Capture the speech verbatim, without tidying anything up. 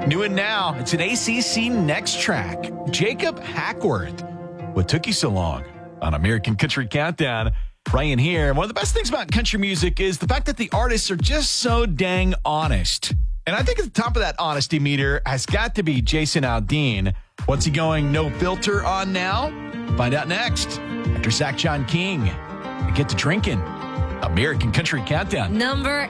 New and now, it's an A C C Next Track. Jacob Hackworth. What took you so long? On American Country Countdown. Ryan here. One of the best things about country music is the fact that the artists are just so dang honest. And I think at the top of that honesty meter has got to be Jason Aldean. What's he going no filter on now? Find out next. After Zach John King. We get to drinking. American Country Countdown. Number